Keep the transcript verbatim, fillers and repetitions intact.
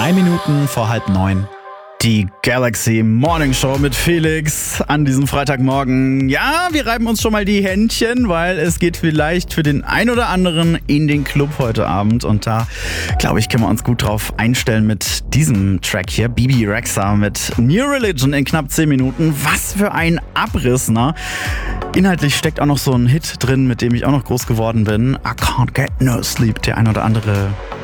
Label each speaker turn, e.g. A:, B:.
A: Drei Minuten vor halb neun. Die Galaxy Morning Show mit Felix an diesem Freitagmorgen. Ja, wir reiben uns schon mal die Händchen, weil es geht vielleicht für den ein oder anderen in den Club heute Abend. Und da, glaube ich, können wir uns gut drauf einstellen mit diesem Track hier. Bebe Rexha mit New Religion in knapp zehn Minuten. Was für ein Abriss, ne? Inhaltlich steckt auch noch so ein Hit drin, mit dem ich auch noch groß geworden bin. I can't get no sleep. Der ein oder andere